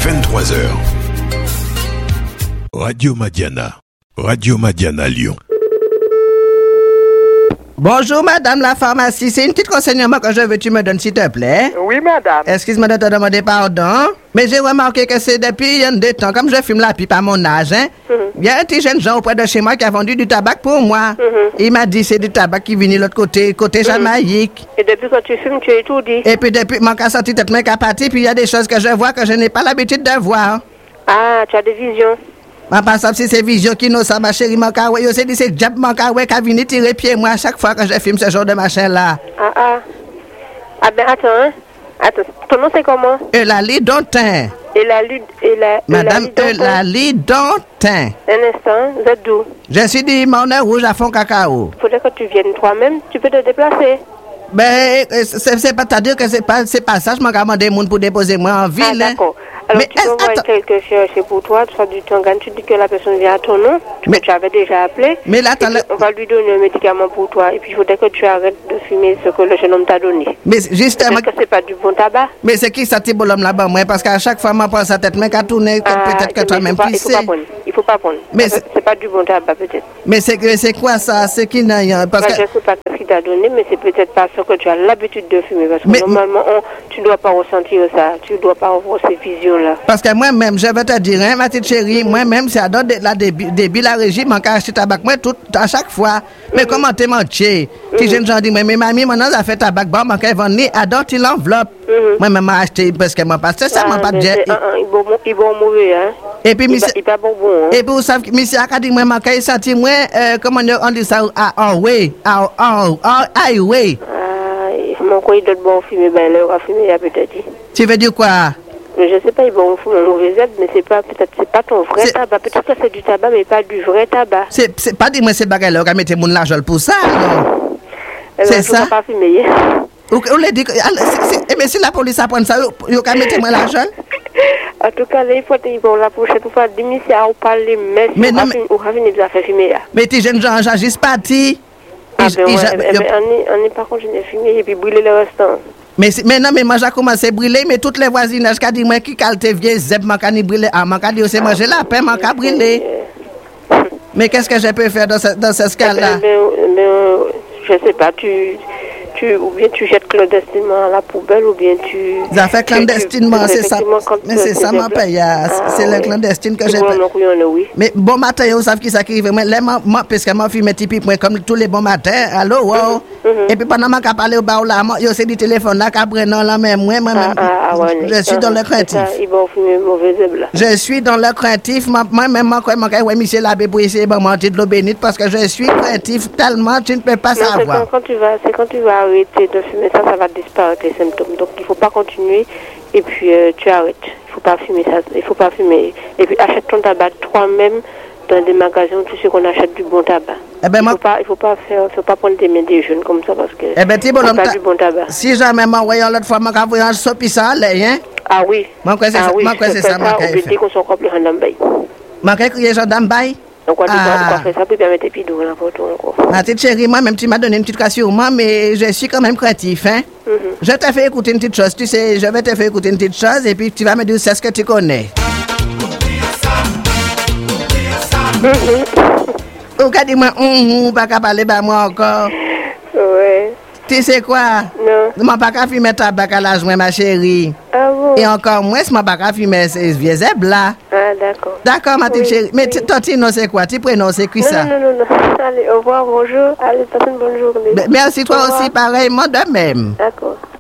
23h. Radio Madiana. Radio Madiana Lyon. Bonjour madame la pharmacie, c'est une petite renseignement que je veux que tu me donnes s'il te plaît. Oui madame. Excuse-moi de te demander pardon, mais j'ai remarqué que c'est depuis il y a des temps, comme je fume la pipe à mon âge, il y a un petit jeune Jean auprès de chez moi qui a vendu du tabac pour moi. Il m'a dit c'est du tabac qui vient de l'autre côté Jamaïque. Et depuis que tu fumes, tu étudies. Et puis depuis mon cas sorti tête main capati, puis il y a des choses que je vois que je n'ai pas l'habitude de voir. Ah, tu as des visions. Ma passe si c'est vision qui nous ça ma chérie mon cas ouais, c'est dit c'est diable mon cas ouais qui vient tirer pied moi à chaque fois que je filme ce genre de machin là. Ah ben attends, ton nom c'est comment? Eulalie Dontin. Madame Eulalie Dontin. Un instant, vous êtes d'où? Je suis du Moulin Rouge à fond cacao. Faudrait que tu viennes toi-même, tu peux te déplacer. Ben c'est pas dire que c'est pas ça, je m'en demandé monde pour déposer moi en ville. Ah d'accord. Alors mais tu envoies quelqu'un chercher pour toi, tu du temps quand tu dis que la personne vient à ton nom, mais tu avais déjà appelé. Mais là on va lui donner un médicament pour toi et puis il faudrait que tu arrêtes de fumer ce que le jeune homme t'a donné. Mais justement que c'est pas du bon tabac. Mais c'est qui ça type bonhomme là-bas moi parce qu'à chaque fois moi pense sa tête mais qu'à tourner peut-être que toi même tu sais. Il faut pas prendre. Mais c'est pas du bon tabac peut-être. Mais c'est quoi ça? C'est qui n'a parce que je sais pas ce qu'il t'a donné mais c'est peut-être pas ce que tu as l'habitude de fumer parce que normalement tu dois pas ressentir ça, tu dois pas avoir ces visions là. Parce que moi-même, je vais te dire, hein, ma petite chérie, moi-même, c'est à donner début la régie, mon cas acheter tabac, moi, tout, à chaque fois. Mais comment t'es menti? Si jeune gens disent, mais mamie, maintenant, ça fait tabac, bon, mon cas, vendre, adore, il l'enveloppe. Moi-même, m'a acheté, parce que moi, parce que ça, m'a pas dit. Il va mourir, hein. Et puis, il pas bon, hein. Et puis, vous savez, monsieur a dit, moi, mon cas, il senti, moi, comment on dit ça, highway. Mon quoi, il doit bon fumer, ben, là, on va fumer, il a peut-être dit. Tu veux dire quoi? Je sais pas, ils vont fumer un mauvais aide, mais c'est pas, peut-être, c'est pas ton vrai tabac. Peut-être que c'est du tabac, mais pas du vrai tabac. C'est pas dire, moi, c'est bagarre là, on va mettre mon argent pour ça, non? C'est ça? Pas fumer. On l'a dit, mais si la police apprend ça, on va mettre moi l'argent? En tout cas, là, il faut que la prochaine fois, démissionner à parler, mais on va venir à faire fumer là. Mais tes jeunes gens, j'agisse pas, ti. Ah, ben ouais, on est par contre, je n'ai fumé et puis brûler le restant. Mais non, mais moi j'ai commencé à brûler, mais toutes les voisinages qui disent moi qui calte vieux zeb m'a cani brûler, m'a cani aussi manger la pain, m'a ca brûler. Mais qu'est-ce que je peux faire dans ce cas-là? Je sais pas, ou bien tu jettes clandestinement à la poubelle ou bien tu... Ça fait clandestinement, c'est ça. Mais c'est ça ma paye, c'est le clandestine que j'ai fait. Mais bon matin, vous savez qui ça qui arrive. Moi, parce que moi, je fume typique, comme tous les bons matins, allô, wow. Et puis pendant que je parle au bar là, il y a aussi des téléphones là, qu'après non, là, mais moi, je suis dans le craintif. Je suis dans le craintif, moi-même, ouais, monsieur l'abbé pour essayer de manger de l'eau bénite parce que je suis craintif tellement, tu ne peux pas savoir. C'est quand tu vas arrêter de fumer ça va disparaître les symptômes. Donc il faut pas continuer et puis tu arrêtes. Il faut pas fumer ça. Il faut pas fumer. Et puis achète ton tabac toi-même dans des magasins où tu sais qu'on achète du bon tabac. Il faut pas prendre des mains des jeunes comme ça parce que c'est pas du bon tabac. Si jamais m'envoyant l'autre fois m'a envoyé un sopi ça hein. Ah oui. C'est ça m'a fait. Qu'on soit complet en bay. M'a crié gendarme bay. Donc on doit faire ça pour permettre puis d'où là pour tout encore. Ma petite chérie, moi-même tu m'as donné une petite rassurement mais je suis quand même craintif hein. Je t'ai fait écouter une petite chose, tu sais, je vais te faire écouter une petite chose et puis tu vas me dire c'est ce que tu connais. Ou qu'a dit moi pas qu'à parler bah moi encore. Ouais. Tu sais quoi? Non. Moi pas qu'à fumer tabac à l'âge moi ma chérie. Ah bon? Et encore moins moi pas qu'à fumer ces vieux zèbres là. Ah d'accord. D'accord ma petite chérie. Mais toi tu non c'est quoi? Tu prénom c'est qui ça? Non. Allez, au revoir, bonjour. Allez, passe une bonne journée. Merci toi aussi pareillement de même. D'accord.